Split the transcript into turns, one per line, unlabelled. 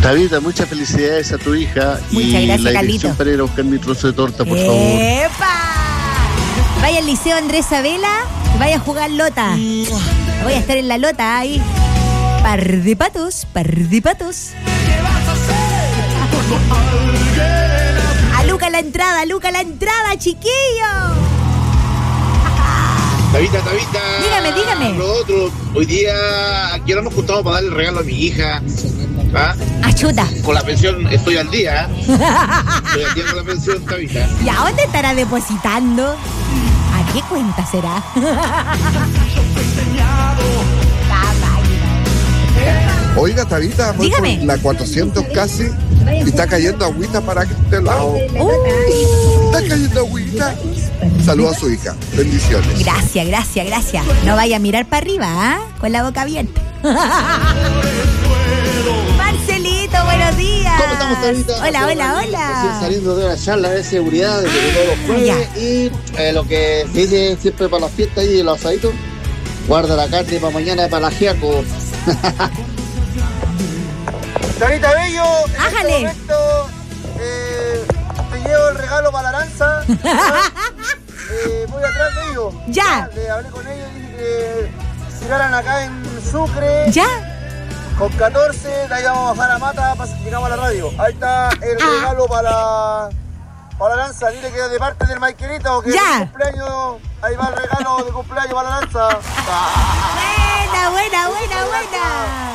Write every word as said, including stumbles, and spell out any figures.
Tabita, muchas felicidades a tu hija.
Muchas
y
gracias,
la
Carlito.
dirección para ir a buscar mi trozo de torta, por
¡Epa!
favor.
Vaya al Liceo Andrés Sabela, vaya a jugar lota. Voy a estar en la lota ahí. Par de patos, par de patos. A Luca la entrada, a Luca la entrada, chiquillo.
Tabita, Tabita.
Dígame, dígame.
Lo otro, hoy día aquí nos hemos juntado para darle el regalo a mi hija. ¿Ah?
Achuta.
Con la pensión estoy al día. Estoy al día con la pensión, Tabita.
¿Y a dónde estará depositando? ¿A qué cuenta será?
Oiga, Tabita, voy
Dígame.
por la cuatrocientos casi y está cayendo agüita para este lado.
Uh,
Está cayendo agüita. Saludos a su hija. Bendiciones.
gracias, gracias, gracias. No vaya a mirar para arriba, ¿ah? Con la boca abierta. Marcelito, buenos días.
¿Cómo estamos, Tabita?
Hola, hola,
Recién
hola.
saliendo de una charla de seguridad de todos los jueves y eh, lo que se dice siempre para las fiestas y los asaditos, guarda la carne para mañana para la giaco.
Tabita Bello, en
Ájale.
este momento eh, te llevo el regalo para la lanza. eh, voy atrás de ellos.
Ya.
Le hablé con ellos y dije que tiraran acá en Sucre.
¿Ya?
Con catorce, de ahí vamos a bajar a Mata, pas- llegamos a la radio. Ahí está el
Ah.
regalo para, para la lanza. Dile que de parte del Michaelito, que
Ya.
es mi cumpleaños. Ahí va el regalo de cumpleaños para la lanza.
Buena, buena, buena, buena.